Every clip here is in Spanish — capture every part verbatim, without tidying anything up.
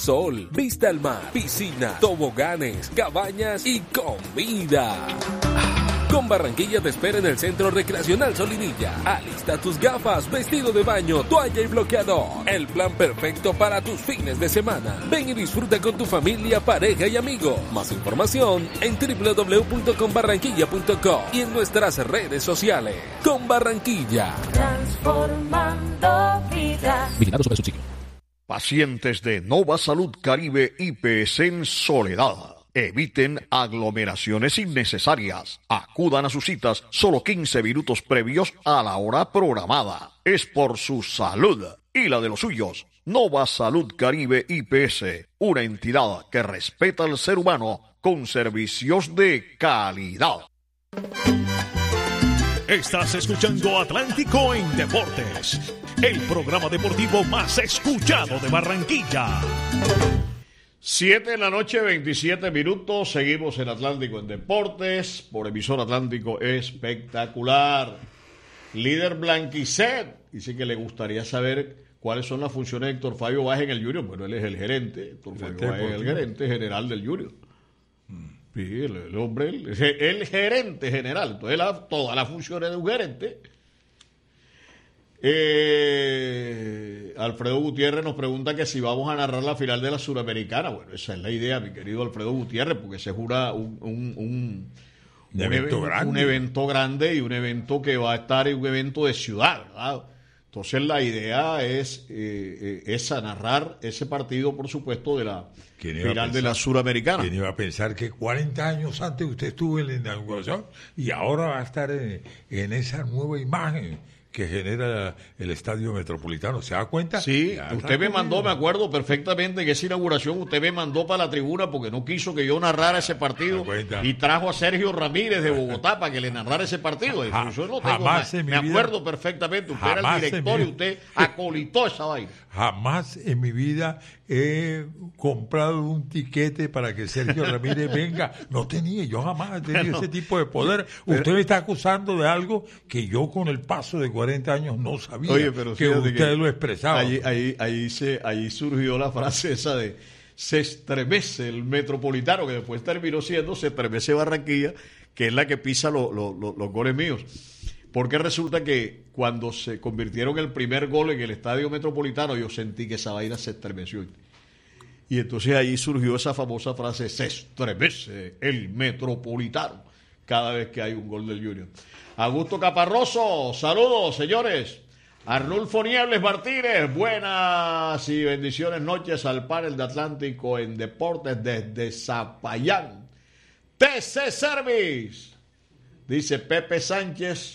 sol, vista al mar, piscina, toboganes, cabañas y comida. Con Barranquilla te espera en el Centro Recreacional Solinilla. Alista tus gafas, vestido de baño, toalla y bloqueador. El plan perfecto para tus fines de semana. Ven y disfruta con tu familia, pareja y amigos. Más información en doble u doble u doble u punto con barranquilla punto com y en nuestras redes sociales. Con Barranquilla. Transformando vidas. Vigilado sobre su ciclo. Pacientes de Nova Salud Caribe I P S en Soledad. Eviten aglomeraciones innecesarias. Acudan a sus citas solo quince minutos previos a la hora programada. Es por su salud y la de los suyos. Nova Salud Caribe I P S, una entidad que respeta al ser humano con servicios de calidad. Estás escuchando Atlántico en Deportes, el programa deportivo más escuchado de Barranquilla. siete de la noche, veintisiete minutos. Seguimos en Atlántico en Deportes por emisor Atlántico Espectacular. Líder Blanquicet dice que le gustaría saber cuáles son las funciones de Héctor Fabio Báez en el Junior. Bueno, él es el gerente. Héctor Fabio Báez es el gerente general del Junior. Sí, el, el hombre, el, el gerente general. Entonces, la, todas las funciones de un gerente. Eh, Alfredo Gutiérrez nos pregunta que si vamos a narrar la final de la Suramericana. Bueno, esa es la idea, mi querido Alfredo Gutiérrez, porque se jura un, un, un, un, evento, un, grande. un evento grande y un evento que va a estar en un evento de ciudad, ¿verdad? Entonces la idea es eh, esa, narrar ese partido, por supuesto, de la final pensar, de la Suramericana. ¿Quién iba a pensar que cuarenta años antes usted estuvo en la inauguración y ahora va a estar en, en esa nueva imagen que genera el Estadio Metropolitano? ¿Se da cuenta? Sí, ya usted me mandó, me acuerdo perfectamente que esa inauguración usted me mandó para la tribuna porque no quiso que yo narrara ese partido y trajo a Sergio Ramírez de Bogotá para que le narrara ese partido. Ja, yo no tengo jamás me, en mi me vida, acuerdo perfectamente, usted era el director y usted acolitó esa vaina. Jamás en mi vida he comprado un tiquete para que Sergio Ramírez venga. No tenía, yo jamás he tenido no, ese tipo de poder. Usted pero, me está acusando de algo que yo con el paso de cuarenta años no sabía. Oye, pero que usted que lo expresaba. Ahí, ahí, ahí, se, ahí surgió la frase esa de se estremece el Metropolitano, que después terminó siendo se estremece Barranquilla, que es la que pisa lo, lo, lo, los goles míos. Porque resulta que cuando se convirtieron el primer gol en el Estadio Metropolitano, yo sentí que esa vaina se estremeció. Y entonces ahí surgió esa famosa frase, se estremece el Metropolitano, cada vez que hay un gol del Junior. Augusto Caparroso, saludos, señores. Arnulfo Niebles Martínez, buenas y bendiciones noches al panel de Atlántico en Deportes desde Zapayán. T C Service, dice Pepe Sánchez.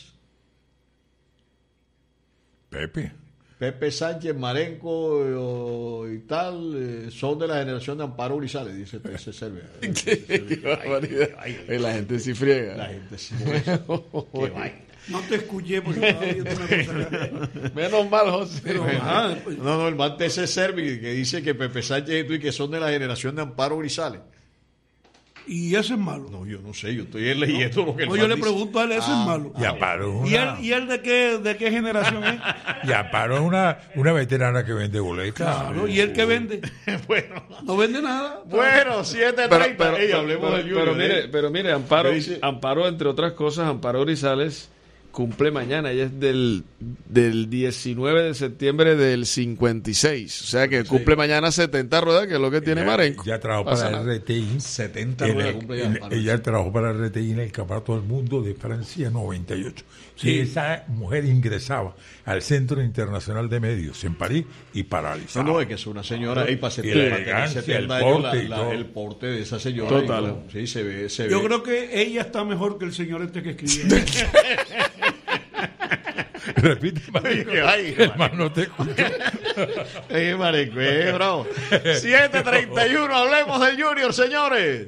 Pepe. Pepe Sánchez, Marenco y tal, eh, son de la generación de Amparo Urizales, dice T C Service. Qué barbaridad. La gente sí friega. La gente sí friega. Qué vaina. No te escuché porque estaba viendo una cosa. Menos mal, José. Pero, ah, pues. No, no, el man T C Service que dice que Pepe Sánchez y tú y que son de la generación de Amparo Grisales. ¿Y eso es malo? No, yo no sé, yo estoy leyendo no. lo que el no, man yo le dice. pregunto a él, ¿eso ah, es malo? Y Amparo una... ¿Y él, ¿Y él de qué de qué generación es? Y Amparo es una, una veterana que vende boletas. Claro, ¿y él qué vende? Bueno. No vende nada. Bueno, siete treinta. Ey, hablemos pero, del Junior. Pero mire, ¿eh? pero mire, Amparo, Amparo, entre otras cosas, Amparo Grisales cumple mañana, ella es del, del diecinueve de septiembre del cincuenta y seis, o sea que sí. Cumple mañana setenta ruedas, que es lo que tiene ella, Marenco. Ya trabajó para el R T I. setenta ruedas cumple ya. En, ella trabajó para el R T I en el Campeonato del Mundo de Francia noventa y ocho. Sí. Y esa mujer ingresaba al Centro Internacional de Medios en París y paralizaba. No, no, es que es una señora, y para setenta el porte, la, la, el porte de esa señora. Total. Y, sí, se ve, se Yo ve. creo que ella está mejor que el señor este que escribió. Repite, Marico. Ay, el man no te escucha. Ay, Marico, eh, bravo. siete treinta y uno, hablemos del Junior, señores.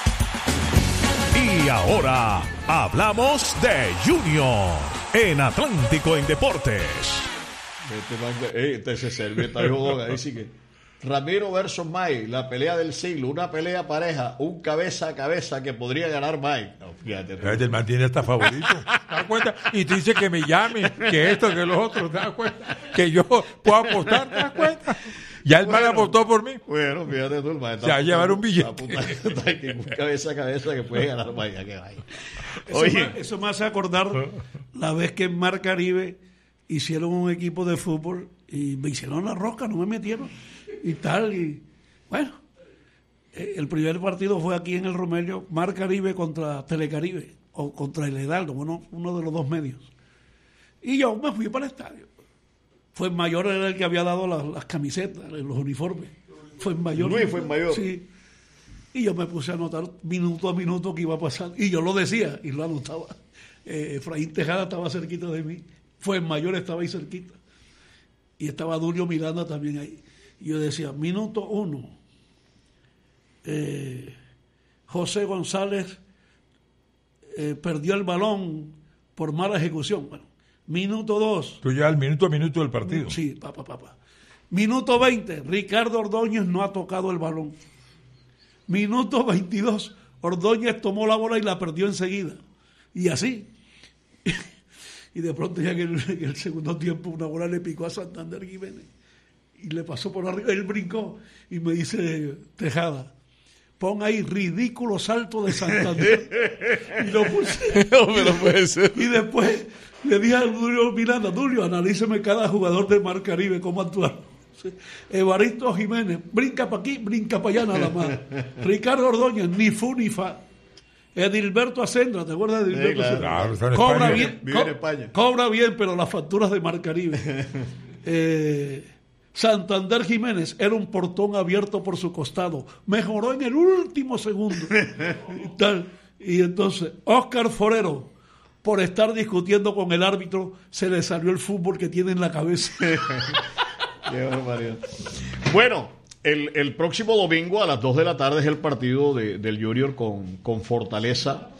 Y ahora hablamos de Junior en Atlántico en Deportes. Este, este se sirve, está jodón, dice que Ramiro versus Mike, la pelea del siglo, una pelea pareja, un cabeza a cabeza que podría ganar Mike. No, fíjate. Fíjate, el man tiene hasta favorito. ¿Te das cuenta? Y tú dices que me llame, que esto, que lo otro. ¿Te das cuenta? Que yo puedo apostar, ¿te das cuenta? Ya el Bueno. man votó por mí. Bueno, fíjate tú, el man. Se va a llevar un billete. Cabeza a cabeza que puede ganar vaya que vaya. Eso, Oye, me, eso me hace acordar la vez que en Mar Caribe hicieron un equipo de fútbol y me hicieron la rosca, no me metieron y tal. Y bueno, eh, el primer partido fue aquí en el Romelio, Mar Caribe contra Telecaribe o contra el Heraldo, bueno, uno de los dos medios. Y yo me fui para el estadio. Fue mayor era el que había dado las, las camisetas, los uniformes. Fue mayor. Luis Fuenmayor. Sí. Y yo me puse a anotar minuto a minuto que iba pasando. Y yo lo decía y lo anotaba. Eh, Efraín Tejada estaba cerquita de mí. Fuenmayor estaba ahí cerquita. Y estaba Dulio Miranda también ahí. Y yo decía, minuto uno. Eh, José González eh, perdió el balón por mala ejecución. Bueno, minuto dos. Tú ya el minuto a minuto del partido. Sí, papá, papá. Minuto veinte, Ricardo Ordóñez no ha tocado el balón. Minuto veintidós, Ordóñez tomó la bola y la perdió enseguida. Y así. Y de pronto ya en el, en el segundo tiempo una bola le picó a Santander Jiménez. Y le pasó por arriba, él brincó y me dice Tejada, pon ahí ridículo salto de Santander. Y lo puse. No me lo puede ser. Y después le dije a Dulio Miranda, Dulio, analíceme cada jugador del Mar Caribe, cómo actuaron. Evaristo Jiménez, brinca para aquí, brinca para allá nada más. Ricardo Ordóñez, ni fu ni fa. Edilberto Ascendra, ¿te acuerdas de Edilberto Sí, claro. Ascendra? Claro, está en Cobra España. bien, Vive en co- España. cobra bien, pero las facturas de Mar Caribe. eh, Santander Jiménez era un portón abierto por su costado. Mejoró en el último segundo. y, tal. Y entonces, Óscar Forero, por estar discutiendo con el árbitro, se le salió el fútbol que tiene en la cabeza. qué barbaridad. Bueno, el, el próximo domingo a las dos de la tarde es el partido de, del Junior con, con Fortaleza.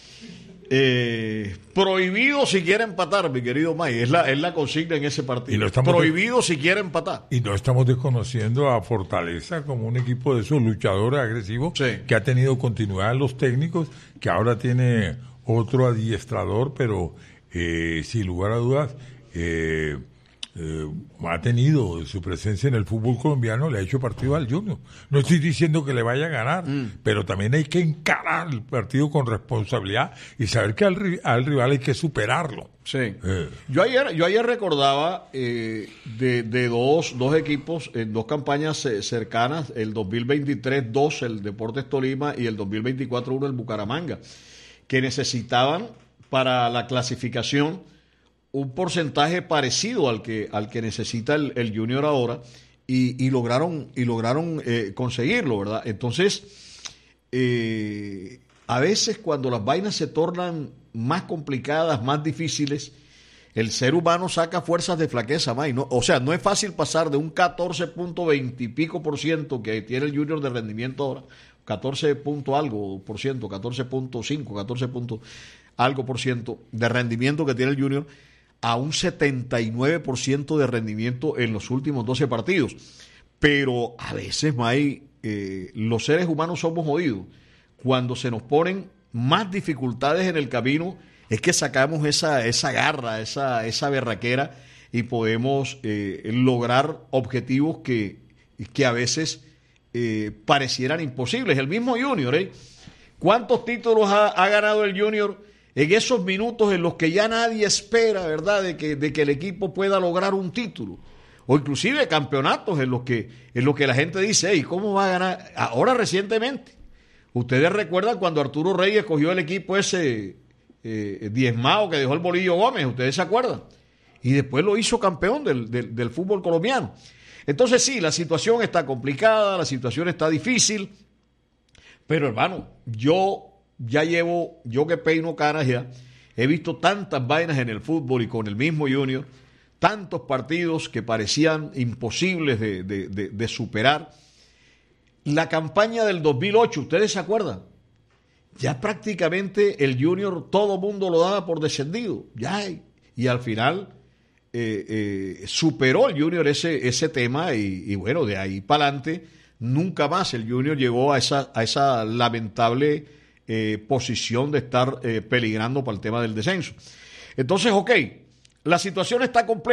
Eh, prohibido si quiere empatar, mi querido May. Es la, es la consigna en ese partido. Y lo estamos- Prohibido si quiere empatar. Y no estamos desconociendo a Fortaleza como un equipo de esos luchadores agresivos Sí. que ha tenido continuidad en los técnicos, que ahora tiene otro adiestrador, pero eh, sin lugar a dudas eh, eh, ha tenido su presencia en el fútbol colombiano, le ha hecho partido al Junior. No estoy diciendo que le vaya a ganar, pero también hay que encarar el partido con responsabilidad y saber que al, ri- al rival hay que superarlo. Sí. Eh. Yo ayer, yo ayer recordaba eh, de, de dos, dos equipos en dos campañas eh, cercanas, el dos mil veintitrés dos el Deportes Tolima y el dos mil veinticuatro uno el Bucaramanga, que necesitaban para la clasificación un porcentaje parecido al que al que necesita el, el Junior ahora y, y lograron y lograron eh, conseguirlo, ¿verdad? Entonces eh, a veces cuando las vainas se tornan más complicadas, más difíciles, el ser humano saca fuerzas de flaqueza, May, ¿no? O sea, no es fácil pasar de un catorce punto veinte y pico por ciento que tiene el Junior de rendimiento ahora, catorce punto algo por ciento, catorce punto cinco, catorce punto algo por ciento de rendimiento que tiene el Junior, a un setenta y nueve por ciento de rendimiento en los últimos doce partidos. Pero a veces, May, eh, los seres humanos somos jodidos. Cuando se nos ponen más dificultades en el camino, es que sacamos esa, esa garra, esa, esa berraquera y podemos eh, lograr objetivos que, que a veces eh, parecieran imposibles. El mismo Junior, ¿eh? ¿Cuántos títulos ha, ha ganado el Junior en esos minutos en los que ya nadie espera, ¿verdad?, de que, de que el equipo pueda lograr un título? O inclusive campeonatos en los que, en los que la gente dice, hey, ¿cómo va a ganar? Ahora recientemente, ustedes recuerdan cuando Arturo Reyes cogió el equipo ese eh, diezmado que dejó el Bolillo Gómez, ¿ustedes se acuerdan? Y después lo hizo campeón del, del, del fútbol colombiano. Entonces sí, la situación está complicada, la situación está difícil, pero hermano, yo ya llevo, yo que peino canas ya, he visto tantas vainas en el fútbol y con el mismo Junior, tantos partidos que parecían imposibles de, de, de, de superar. La campaña del dos mil ocho, ¿ustedes se acuerdan? Ya prácticamente el Junior todo mundo lo daba por descendido, ya, y al final eh, eh, superó el Junior ese, ese tema y, y bueno, de ahí para adelante nunca más el Junior llegó a esa, a esa lamentable eh, posición de estar eh, peligrando para el tema del descenso. Entonces, ok, la situación está compleja,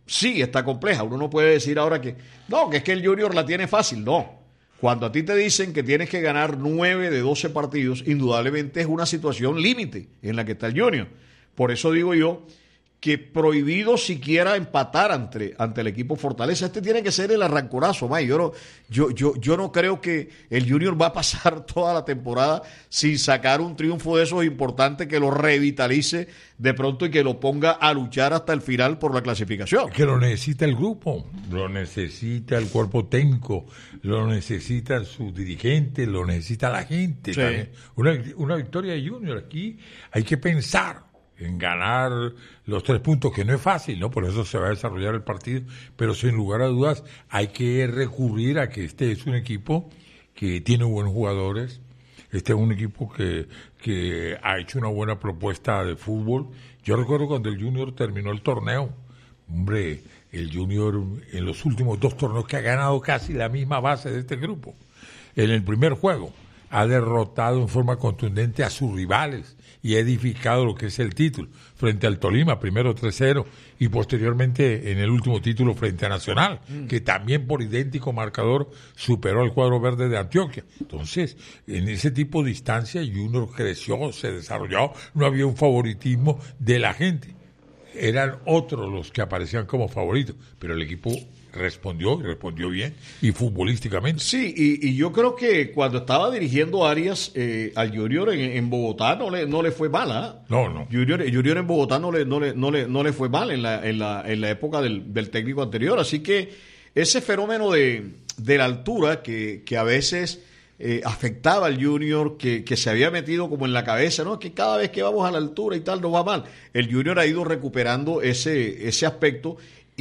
sí está compleja. Uno no puede decir ahora que, no, que es que el Junior la tiene fácil. No. Cuando a ti te dicen que tienes que ganar nueve de doce partidos, indudablemente es una situación límite en la que está el Junior. Por eso digo yo que prohibido siquiera empatar ante, ante el equipo Fortaleza. Este tiene que ser el arranconazo, May. Yo no, yo, yo, yo no creo que el Junior va a pasar toda la temporada sin sacar un triunfo de esos importantes que lo revitalice de pronto y que lo ponga a luchar hasta el final por la clasificación. Que lo necesita el grupo, lo necesita el cuerpo técnico, lo necesita su dirigente, lo necesita la gente. Sí. También. Una, una victoria de Junior aquí hay que pensar en ganar los tres puntos, que no es fácil, ¿no? Por eso se va a desarrollar el partido, pero sin lugar a dudas hay que recurrir a que este es un equipo que tiene buenos jugadores, este es un equipo que, que ha hecho una buena propuesta de fútbol. Yo recuerdo cuando el Junior terminó el torneo, hombre, el Junior en los últimos dos torneos que ha ganado casi la misma base de este grupo. En el primer juego ha derrotado en forma contundente a sus rivales y ha edificado lo que es el título frente al Tolima, primero tres cero, y posteriormente en el último título frente a Nacional, mm. que también por idéntico marcador superó al cuadro verde de Antioquia. Entonces, en ese tipo de instancia, Junior creció, se desarrolló, no había un favoritismo de la gente. Eran otros los que aparecían como favoritos, pero el equipo respondió, y respondió bien, y futbolísticamente. Sí, y, y yo creo que cuando estaba dirigiendo Arias eh, al Junior en, en Bogotá no le, no le fue mal, ¿eh? No, no. Junior, Junior en Bogotá no le, no le, no le, no le fue mal en la, en la, en la época del, del técnico anterior, así que ese fenómeno de, de la altura que, que a veces eh, afectaba al Junior, que, que se había metido como en la cabeza, ¿no? Que cada vez que vamos a la altura y tal nos va mal. El Junior ha ido recuperando ese, ese aspecto.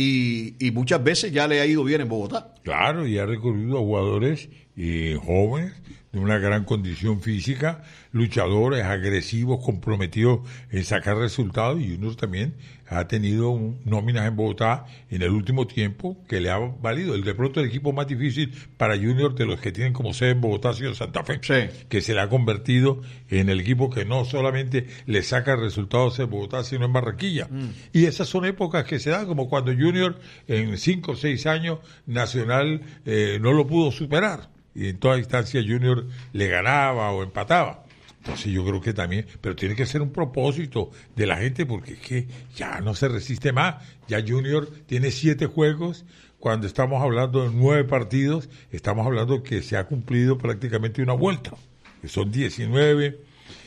Y, y muchas veces ya le ha ido bien en Bogotá. Claro, y ha recurrido a jugadores eh, jóvenes, de una gran condición física, luchadores, agresivos, comprometidos en sacar resultados, y uno también ha tenido un, nóminas en Bogotá en el último tiempo que le ha valido. El de pronto el equipo más difícil para Junior de los que tienen como sede en Bogotá ha sido Santa Fe, sí. que se le ha convertido en el equipo que no solamente le saca resultados en Bogotá, sino en Barranquilla. Mm. Y esas son épocas que se dan, como cuando Junior en cinco o seis años Nacional eh, no lo pudo superar, y en toda instancia Junior le ganaba o empataba. Entonces yo creo que también, pero tiene que ser un propósito de la gente, porque es que ya no se resiste más. Ya Junior tiene siete juegos, cuando estamos hablando de nueve partidos, estamos hablando que se ha cumplido prácticamente una vuelta, que son diecinueve.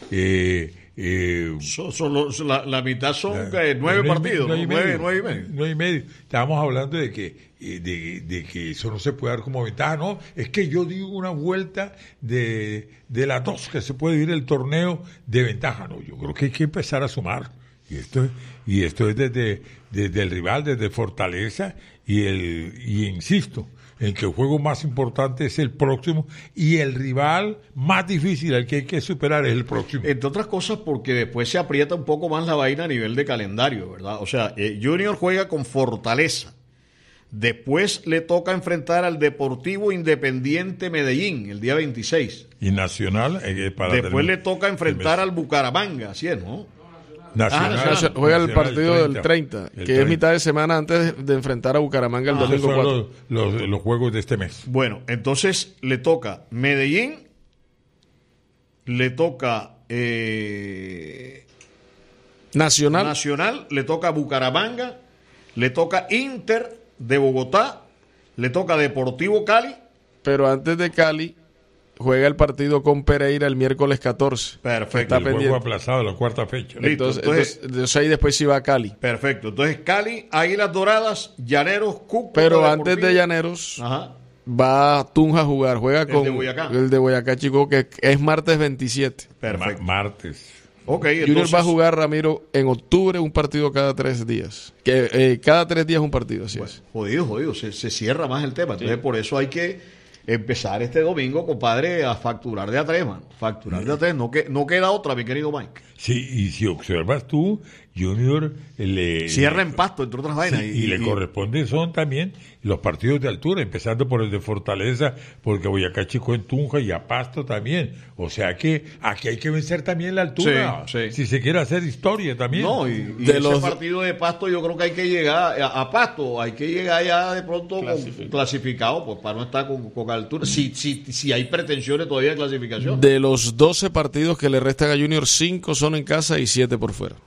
Eh, eh, son, son los, la, la mitad son la, eh, nueve partidos, nueve, nueve, nueve y medio. Nueve y medio. Estábamos hablando de que De, de que eso no se puede dar como ventaja, no, es que yo digo una vuelta de, de las dos que se puede ir el torneo de ventaja, no, yo creo que hay que empezar a sumar, y esto, y esto es desde, desde el rival, desde Fortaleza, y el, y insisto, en que el juego más importante es el próximo, y el rival más difícil, el que hay que superar, es el próximo. Entre otras cosas porque después se aprieta un poco más la vaina a nivel de calendario, ¿verdad? O sea, eh, Junior juega con Fortaleza. Después le toca enfrentar al Deportivo Independiente Medellín el día veintiséis. Y Nacional. Eh, para Después terminar, le toca enfrentar al Bucaramanga, ¿así es, ¿no? Nacional, ah, Nacional juega Nacional el partido el treinta, del treinta, el que treinta. Es mitad de semana antes de, de enfrentar a Bucaramanga el ah, domingo cuatro. Los, los, los juegos de este mes. Bueno, entonces le toca Medellín, le toca eh, Nacional. Nacional, le toca Bucaramanga, le toca Inter de Bogotá, le toca Deportivo Cali. Pero antes de Cali juega el partido con Pereira el miércoles catorce. Perfecto. Está el pendiente. Juego aplazado la cuarta fecha. Listo, entonces, entonces, entonces ahí después sí va a Cali. Perfecto. Entonces Cali, Águilas Doradas, Llaneros, Cúcuta. Pero antes Deportivo. de Llaneros Ajá. va Tunja a jugar. Juega el con de Boyacá. el de Boyacá, chico, que es martes veintisiete. Perfecto. Ma- martes. Okay, Junior entonces, va a jugar, Ramiro, en octubre un partido cada tres días. Que eh, cada tres días un partido, así bueno, es. Jodido, jodido, se, se cierra más el tema. Entonces, sí. Por eso hay que empezar este domingo, compadre, a facturar de a tres, man. Facturar de a tres, no, que, no queda otra, mi querido Mike. Sí, y si observas tú, Junior le... Cierra en Pasto, entre otras vainas. Sí, y, y le corresponde son también los partidos de altura, empezando por el de Fortaleza, porque Boyacá Chico en Tunja y a Pasto también. O sea que aquí hay que vencer también la altura, sí, sí. si se quiere hacer historia también. No, y, y de ese los... partido de Pasto yo creo que hay que llegar a, a Pasto, hay que llegar ya de pronto Clasific. con, clasificado, pues para no estar con, con altura, si, si, si hay pretensiones todavía de clasificación. De los doce partidos que le restan a Junior, cinco son en casa y siete por fuera.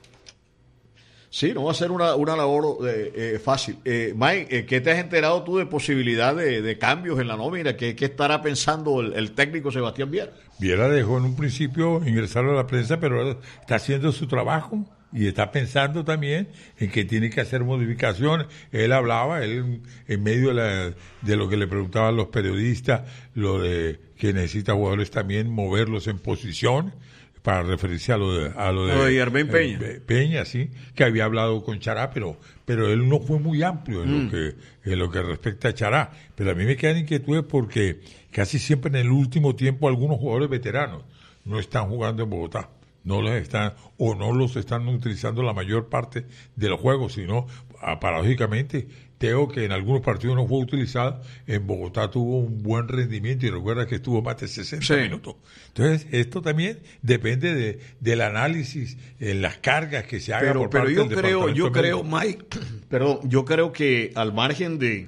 Sí, no va a ser una, una labor eh, eh, fácil. Eh, Mike, eh, ¿qué te has enterado tú de posibilidad de, de cambios en la nómina? ¿Qué, qué estará pensando el, el técnico Sebastián Viera? Viera dejó en un principio ingresar a la prensa, pero está haciendo su trabajo y está pensando también en que tiene que hacer modificaciones. Él hablaba, él en medio de, la, de lo que le preguntaban los periodistas, lo de que necesita jugadores también moverlos en posición, para referirse a lo de a lo de, lo de Yermain Peña. Eh, Peña, sí, que había hablado con Chará, pero pero él no fue muy amplio en mm. lo que en lo que respecta a Chará. Pero a mí me quedan inquietudes porque casi siempre en el último tiempo algunos jugadores veteranos no están jugando en Bogotá, no los están o no los están utilizando la mayor parte de los juegos, sino paradójicamente Teo, que en algunos partidos no fue utilizado, en Bogotá tuvo un buen rendimiento y recuerda que estuvo más de sesenta sí. minutos. Entonces, esto también depende de, del análisis en las cargas que se haga pero, por pero parte yo del creo, departamento yo creo, médico. Mike, perdón, yo creo que al margen de,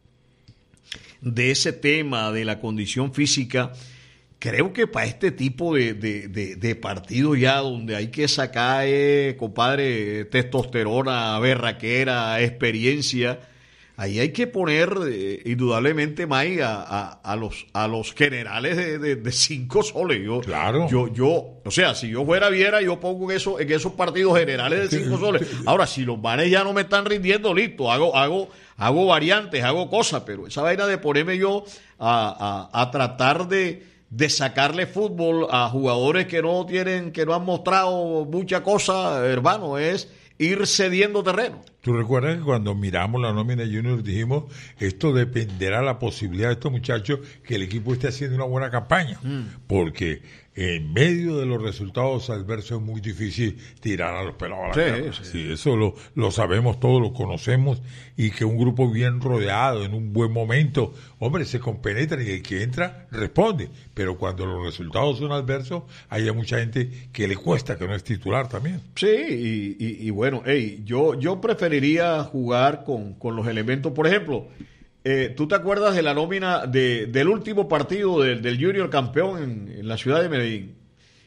de ese tema de la condición física, creo que para este tipo de, de, de, de partidos ya donde hay que sacar, eh, compadre, testosterona, berraquera, experiencia, ahí hay que poner eh, indudablemente, Mike, a, a, a los a los generales de, de, de cinco soles. Yo, claro. Yo, yo, o sea, si yo fuera Viera, yo pongo en, eso, en esos partidos generales de cinco soles. Ahora, si los manes ya no me están rindiendo, listo, hago, hago, hago variantes, hago cosas, pero esa vaina de ponerme yo a, a, a tratar de de sacarle fútbol a jugadores que no tienen, que no han mostrado mucha cosa, hermano, es ir cediendo terreno. Tú recuerdas que cuando miramos la nómina Junior dijimos, esto dependerá de la posibilidad de estos muchachos que el equipo esté haciendo una buena campaña, mm. porque en medio de los resultados adversos es muy difícil tirar a los pelados a la sí, cara. Sí. Sí, eso lo, lo sabemos todos, lo conocemos, y que un grupo bien rodeado, en un buen momento, hombre, se compenetra y el que entra responde, pero cuando los resultados son adversos, hay mucha gente que le cuesta, que no es titular también. Sí, y, y, y bueno, hey, yo, yo preferiría jugar con, con los elementos, por ejemplo, Eh, ¿tú te acuerdas de la nómina de, del último partido del, del Junior campeón en, en la ciudad de Medellín?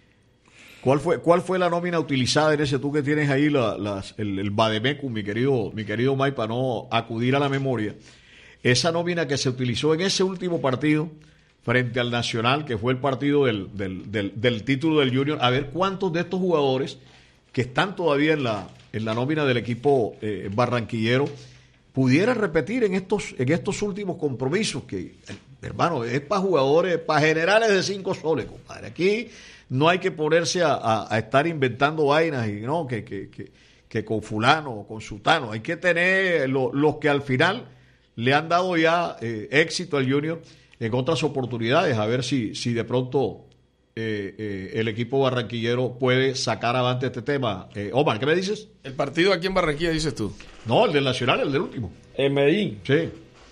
¿Cuál fue cuál fue la nómina utilizada en ese? Tú que tienes ahí la, las, el, el Bademecum, mi querido, mi querido Mike, para no acudir a la memoria. Esa nómina que se utilizó en ese último partido frente al Nacional, que fue el partido del, del, del, del título del Junior, a ver cuántos de estos jugadores que están todavía en la, en la nómina del equipo eh, barranquillero pudiera repetir en estos en estos últimos compromisos, que, hermano, es para jugadores, para generales de cinco soles, compadre. Aquí no hay que ponerse a, a, a estar inventando vainas y no, que, que, que, que con fulano o con sutano. Hay que tener lo, los que al final le han dado ya eh, éxito al Junior en otras oportunidades, a ver si, si de pronto eh, eh, el equipo barranquillero puede sacar adelante este tema. Eh, Omar, ¿qué me dices? El partido aquí en Barranquilla, dices tú. No, el del Nacional, el del último. En Medellín. Sí.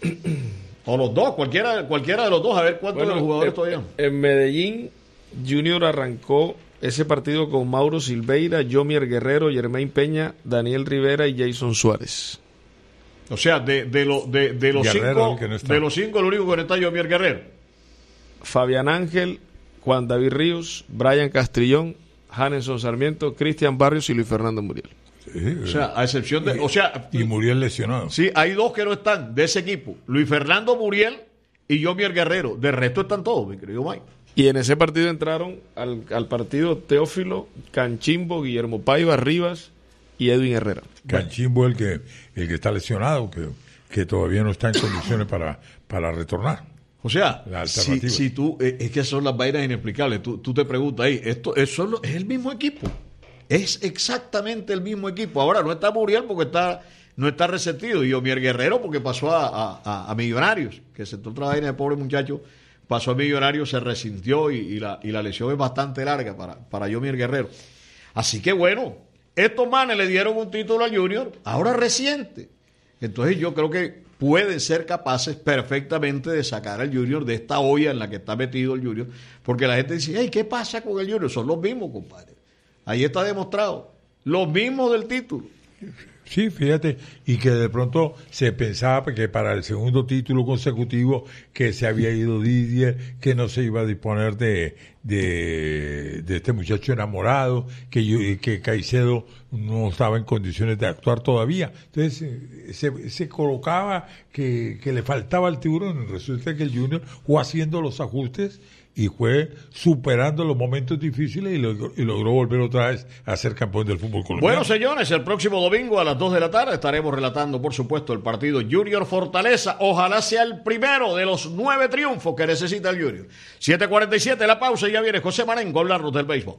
O los dos, cualquiera, cualquiera de los dos, a ver cuántos bueno, de los jugadores en, todavía. En Medellín, Junior arrancó ese partido con Mauro Silveira, Yomier Guerrero, Yermain Peña, Daniel Rivera y Jason Suárez. O sea, de, de, lo, de, de los Guerrero, cinco, que no está. de los cinco, el único que no está es Yomier Guerrero. Fabián Ángel, Juan David Ríos, Brian Castrillón, Hanenson Sarmiento, Cristian Barrios y Luis Fernando Muriel. Sí, o sea, a excepción de... Y, o sea, y Muriel lesionado. Sí, hay dos que no están de ese equipo. Luis Fernando Muriel y Yomier Guerrero. De resto están todos, mi querido Mike. Y en ese partido entraron al, al partido Teófilo, Canchimbo, Guillermo Paiva, Rivas y Edwin Herrera. Canchimbo el que el que está lesionado, que, que todavía no está en condiciones para, para retornar. O sea, si, si tú, eh, es que son las vainas inexplicables. Tú, tú te preguntas ahí, esto es, solo, es el mismo equipo. Es exactamente el mismo equipo. Ahora no está Muriel porque está no está resentido. Y Yomier Guerrero porque pasó a, a, a, a Millonarios, que se otra vaina de pobre muchacho, pasó a Millonarios, se resintió y, y, la, y la lesión es bastante larga para, para Yomier Guerrero. Así que bueno, Estos manes le dieron un título al Junior, ahora reciente. Entonces yo creo que pueden ser capaces perfectamente de sacar al Junior de esta olla en la que está metido el Junior, porque la gente dice, hey, ¿qué pasa con el Junior? Son los mismos, compadre. Ahí está demostrado. Los mismos del título. Sí, fíjate, y que de pronto se pensaba que para el segundo título consecutivo que se había ido Didier, que no se iba a disponer de, de, de este muchacho enamorado, que, yo, que Caicedo no estaba en condiciones de actuar todavía. Entonces se, se colocaba que, que le faltaba al tiburón, y resulta que el Junior fue haciendo los ajustes y fue superando los momentos difíciles y, logró, y logró volver otra vez a ser campeón del fútbol colombiano. Bueno, señores, el próximo domingo a las dos de la tarde estaremos relatando, por supuesto, el partido Junior Fortaleza. Ojalá sea el primero de los nueve triunfos que necesita el Junior. siete cuarenta y siete, la pausa, y ya viene José Marengo a hablarnos del béisbol.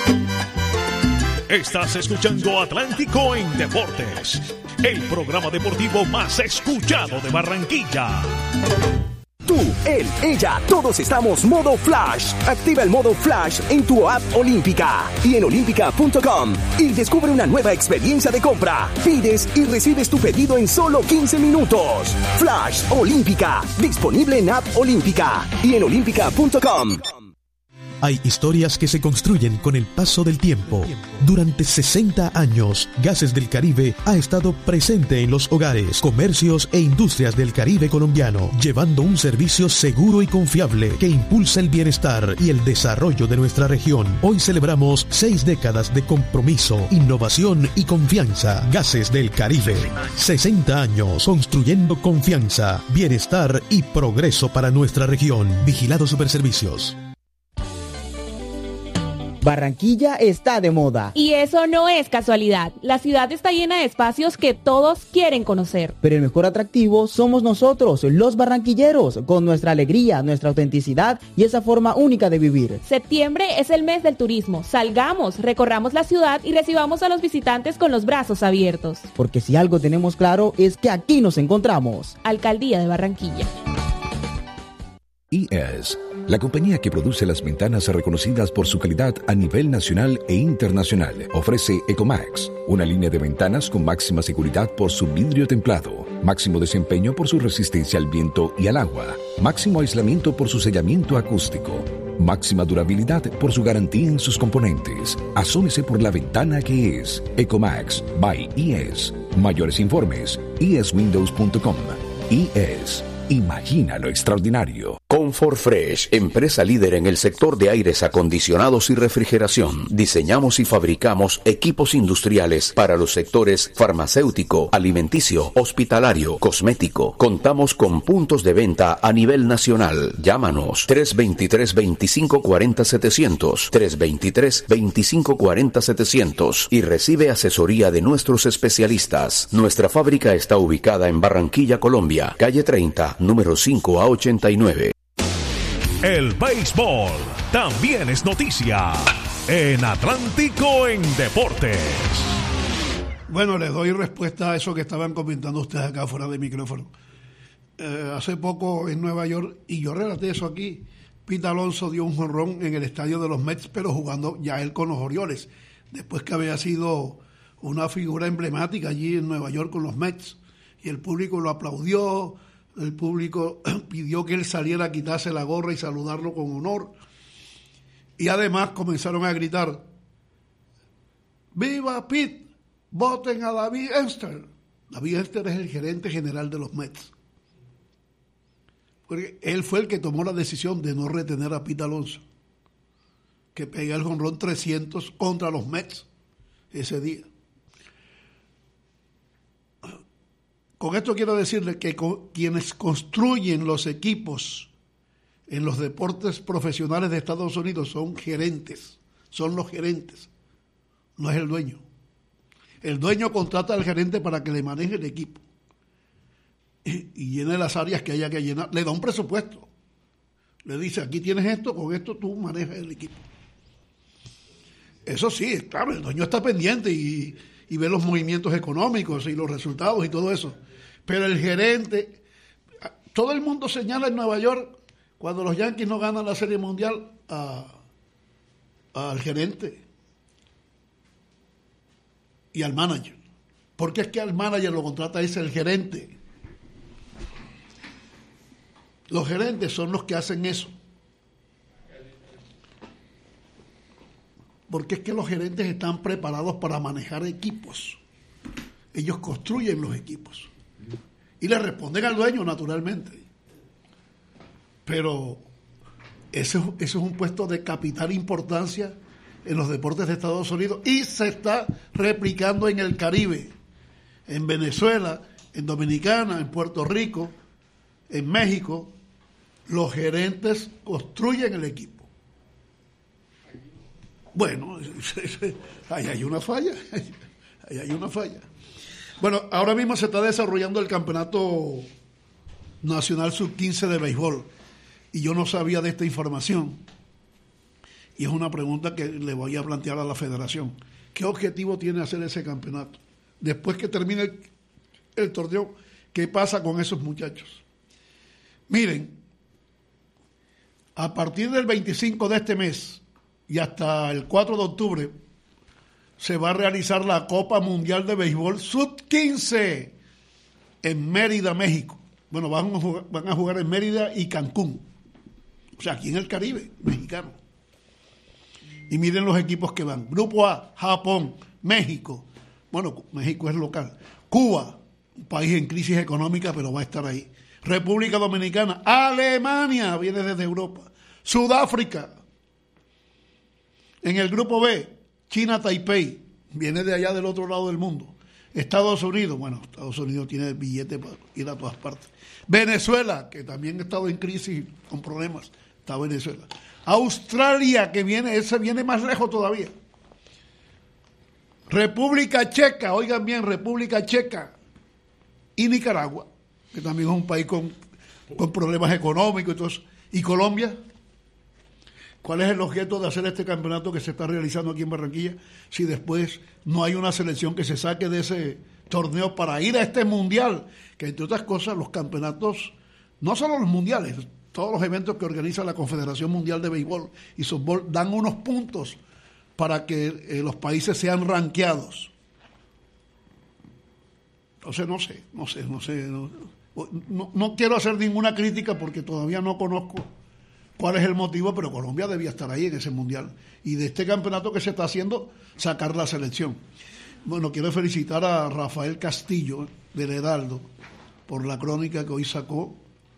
Estás escuchando Atlántico en Deportes, el programa deportivo más escuchado de Barranquilla. Tú, él, ella, todos estamos modo Flash. Activa el modo Flash en tu app Olímpica y en olímpica punto com y descubre una nueva experiencia de compra. Pides y recibes tu pedido en solo quince minutos. Flash Olímpica, disponible en app Olímpica y en olímpica punto com. Hay historias que se construyen con el paso del tiempo. Durante sesenta años, Gases del Caribe ha estado presente en los hogares, comercios e industrias del Caribe colombiano, llevando un servicio seguro y confiable que impulsa el bienestar y el desarrollo de nuestra región. Hoy celebramos seis décadas de compromiso, innovación y confianza. Gases del Caribe. sesenta años construyendo confianza, bienestar y progreso para nuestra región. Vigilado Superservicios. Barranquilla está de moda. Y eso no es casualidad. La ciudad está llena de espacios que todos quieren conocer. Pero el mejor atractivo somos nosotros, los barranquilleros, con nuestra alegría, nuestra autenticidad y esa forma única de vivir. Septiembre es el mes del turismo. Salgamos, recorramos la ciudad y recibamos a los visitantes con los brazos abiertos. Porque si algo tenemos claro es que aquí nos encontramos. Alcaldía de Barranquilla. I E S, la compañía que produce las ventanas reconocidas por su calidad a nivel nacional e internacional, ofrece Ecomax, una línea de ventanas con máxima seguridad por su vidrio templado, máximo desempeño por su resistencia al viento y al agua, máximo aislamiento por su sellamiento acústico, máxima durabilidad por su garantía en sus componentes. Asómese por la ventana que es Ecomax by I E S. Mayores informes, i es windows punto com. I E S. Imagina lo extraordinario. Comfort Fresh, empresa líder en el sector de aires acondicionados y refrigeración. Diseñamos y fabricamos equipos industriales para los sectores farmacéutico, alimenticio, hospitalario, cosmético. Contamos con puntos de venta a nivel nacional. Llámanos tres dos tres, veinticinco cuarenta, setecientos, tres dos tres, veinticinco cuarenta, setecientos y recibe asesoría de nuestros especialistas. Nuestra fábrica está ubicada en Barranquilla, Colombia, calle treinta, número cinco a ochenta y nueve. El béisbol también es noticia en Atlántico en Deportes. Bueno, les doy respuesta a eso que estaban comentando ustedes acá fuera de micrófono. Eh, hace poco en Nueva York, y yo relaté eso aquí, Pete Alonso dio un jonrón en el estadio de los Mets, pero jugando ya él con los Orioles, después que había sido una figura emblemática allí en Nueva York con los Mets, y el público lo aplaudió. El público pidió que él saliera a quitarse la gorra y saludarlo con honor. Y además comenzaron a gritar, ¡Viva Pete! ¡Voten a David Enster! David Enster es el gerente general de los Mets. Porque él fue el que tomó la decisión de no retener a Pete Alonso, que pega el jonrón trescientos contra los Mets ese día. Con esto quiero decirles que con, quienes construyen los equipos en los deportes profesionales de Estados Unidos son gerentes, son los gerentes, no es el dueño. El dueño contrata al gerente para que le maneje el equipo y, y llene las áreas que haya que llenar. Le da un presupuesto, le dice, aquí tienes esto, con esto tú manejas el equipo. Eso sí, claro, el dueño está pendiente y, y ve los movimientos económicos y los resultados y todo eso. Pero el gerente, todo el mundo señala en Nueva York, cuando los Yankees no ganan la Serie Mundial, a, al gerente. y al manager. Porque es que al manager lo contrata es el gerente. Los gerentes son los que hacen eso. Porque es que los gerentes están preparados para manejar equipos. Ellos construyen los equipos. Y le responden al dueño, naturalmente. Pero ese, ese es un puesto de capital importancia en los deportes de Estados Unidos y se está replicando en el Caribe, en Venezuela, en Dominicana, en Puerto Rico, en México. Los gerentes construyen el equipo. Bueno, ahí hay una falla, ahí hay una falla. Bueno, ahora mismo se está desarrollando el campeonato nacional sub quince de béisbol y yo no sabía de esta información y es una pregunta que le voy a plantear a la federación. ¿Qué objetivo tiene hacer ese campeonato? Después que termine el, el torneo, ¿qué pasa con esos muchachos? Miren, a partir del veinticinco de este mes y hasta el cuatro de octubre se va a realizar la Copa Mundial de Béisbol sub quince en Mérida, México. Bueno, van a jugar, van a jugar en Mérida y Cancún. O sea, aquí en el Caribe mexicano. Y miren los equipos que van. Grupo A, Japón, México. Bueno, México es local. Cuba, un país en crisis económica, pero va a estar ahí. República Dominicana, Alemania, viene desde Europa. Sudáfrica. En el grupo B, China, Taipei, viene de allá del otro lado del mundo. Estados Unidos, bueno, Estados Unidos tiene billete para ir a todas partes. Venezuela, que también ha estado en crisis con problemas, está Venezuela. Australia, que viene, ese viene más lejos todavía. República Checa, oigan bien, República Checa. Y Nicaragua, que también es un país con, con problemas económicos y todo eso. ¿Y Colombia? ¿Cuál es el objeto de hacer este campeonato que se está realizando aquí en Barranquilla si después no hay una selección que se saque de ese torneo para ir a este mundial? Que entre otras cosas los campeonatos, no solo los mundiales, todos los eventos que organiza la Confederación Mundial de Béisbol y Softball dan unos puntos para que eh, los países sean rankeados. Entonces no sé, no sé, no sé, no, no, no quiero hacer ninguna crítica porque todavía no conozco cuál es el motivo, pero Colombia debía estar ahí en ese mundial. Y de este campeonato que se está haciendo, sacar la selección. Bueno, quiero felicitar a Rafael Castillo, del Heraldo, por la crónica que hoy sacó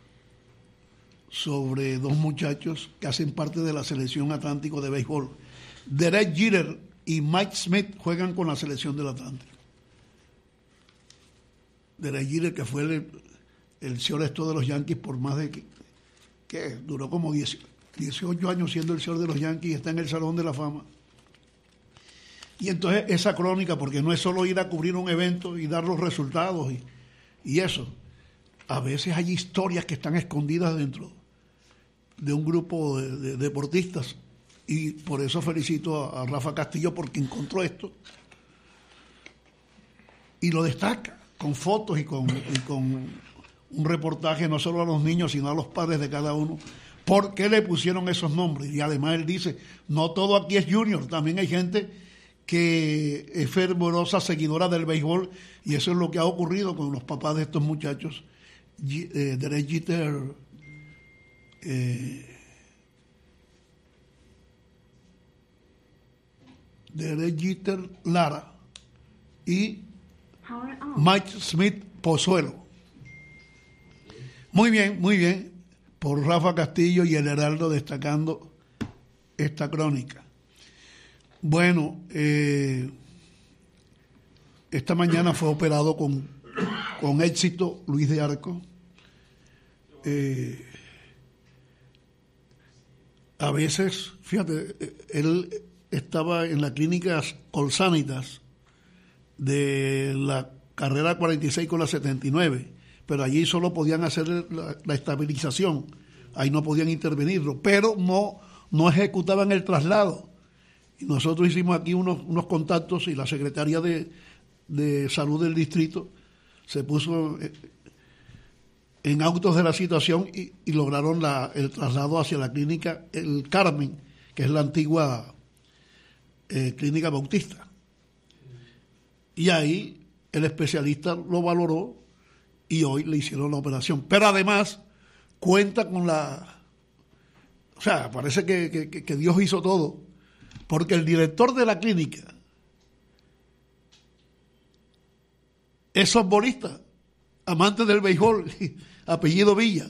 sobre dos muchachos que hacen parte de la selección Atlántico de béisbol. Derek Jeter y Mike Smith juegan con la selección del Atlántico. Derek Jeter, que fue el, el shortstop de los Yankees por más de... que duró como dieciocho años siendo el señor de los Yankees y está en el Salón de la Fama. Y entonces esa crónica, porque no es solo ir a cubrir un evento y dar los resultados y, y eso, a veces hay historias que están escondidas dentro de un grupo de, de deportistas y por eso felicito a, a Rafa Castillo porque encontró esto y lo destaca con fotos y con... Y con un reportaje no solo a los niños, sino a los padres de cada uno, por qué le pusieron esos nombres. Y además él dice, no todo aquí es junior, también hay gente que es fervorosa seguidora del béisbol, y eso es lo que ha ocurrido con los papás de estos muchachos. Eh, Derek Jeter, eh, Derek Jeter Lara y Mike Smith Pozuelo. Muy bien, muy bien, por Rafa Castillo y el Heraldo destacando esta crónica. Bueno, eh, esta mañana fue operado con, con éxito Luis de Arco. Eh, a veces, fíjate, él estaba en la clínica Colsanitas de la carrera cuarenta y seis con la setenta y nueve, pero allí solo podían hacer la, la estabilización, ahí no podían intervenirlo, pero no, no ejecutaban el traslado. Y nosotros hicimos aquí unos, unos contactos y la secretaria de, de salud del distrito se puso en autos de la situación y, y lograron la, el traslado hacia la clínica El Carmen, que es la antigua eh, clínica Bautista. Y ahí el especialista lo valoró y hoy le hicieron la operación. Pero además cuenta con la... O sea, parece que, que, que Dios hizo todo, porque el director de la clínica es softbolista, amante del béisbol, apellido Villa.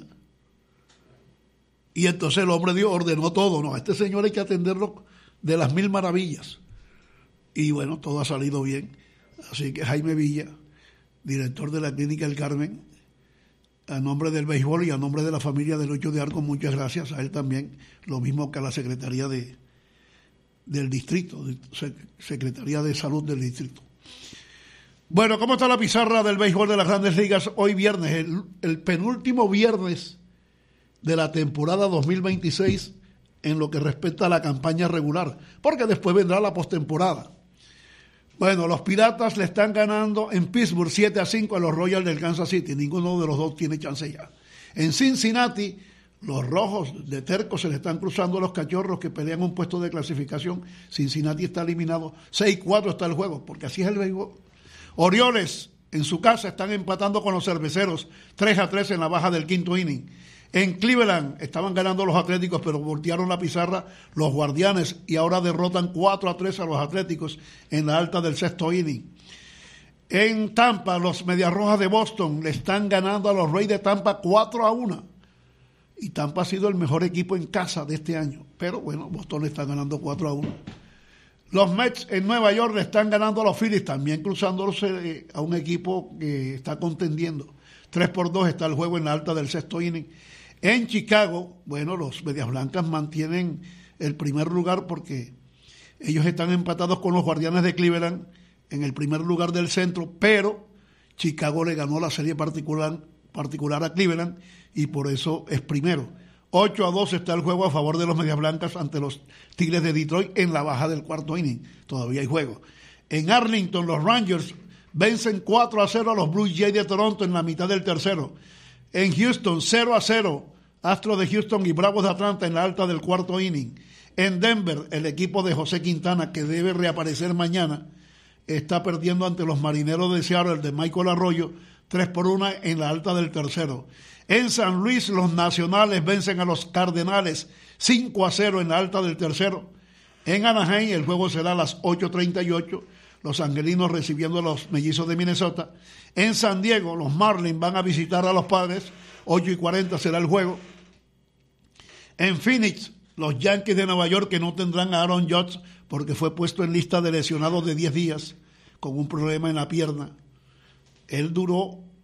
Y entonces el hombre Dios ordenó todo. No, a este señor hay que atenderlo de las mil maravillas. Y bueno, todo ha salido bien. Así que Jaime Villa, director de la Clínica El Carmen, a nombre del béisbol y a nombre de la familia del Ocho de Arco, muchas gracias a él también, lo mismo que a la Secretaría de del Distrito, Secretaría de Salud del Distrito. Bueno, ¿cómo está la pizarra del béisbol de las Grandes Ligas hoy viernes? El, el penúltimo viernes de la temporada dos mil veintiséis en lo que respecta a la campaña regular, porque después vendrá la postemporada. Bueno, los Piratas le están ganando en Pittsburgh siete a cinco a los Royals del Kansas City. Ninguno de los dos tiene chance ya. En Cincinnati, los Rojos de terco se le están cruzando a los Cachorros que pelean un puesto de clasificación. Cincinnati está eliminado. seis cuatro está el juego, porque así es el béisbol. Orioles, en su casa, están empatando con los Cerveceros. tres a tres en la baja del quinto inning. En Cleveland estaban ganando los Atléticos, pero voltearon la pizarra los Guardianes y ahora derrotan cuatro a tres a los Atléticos en la alta del sexto inning. En Tampa, los Medias Rojas de Boston le están ganando a los Rays de Tampa cuatro a uno. Y Tampa ha sido el mejor equipo en casa de este año. Pero bueno, Boston le está ganando cuatro a uno. Los Mets en Nueva York le están ganando a los Phillies, también cruzándose a un equipo que está contendiendo. tres por dos está el juego en la alta del sexto inning. En Chicago, bueno, los Medias Blancas mantienen el primer lugar porque ellos están empatados con los Guardianes de Cleveland en el primer lugar del centro, pero Chicago le ganó la serie particular, particular a Cleveland y por eso es primero. ocho a dos está el juego a favor de los Medias Blancas ante los Tigres de Detroit en la baja del cuarto inning. Todavía hay juego. En Arlington, los Rangers vencen cuatro a cero a los Blue Jays de Toronto en la mitad del tercero. En Houston, cero a cero, Astros de Houston y Bravos de Atlanta en la alta del cuarto inning. En Denver, el equipo de José Quintana, que debe reaparecer mañana, está perdiendo ante los Marineros de Seattle de Michael Arroyo, tres por uno en la alta del tercero. En San Luis, los Nacionales vencen a los Cardenales cinco a cero en la alta del tercero. En Anaheim, el juego será a las ocho treinta y ocho, los angelinos recibiendo a los Mellizos de Minnesota. En San Diego, los Marlins van a visitar a los Padres, ocho y cuarenta será el juego. En Phoenix, los Yankees de Nueva York que no tendrán a Aaron Judge porque fue puesto en lista de lesionados de diez días con un problema en la pierna. Él duró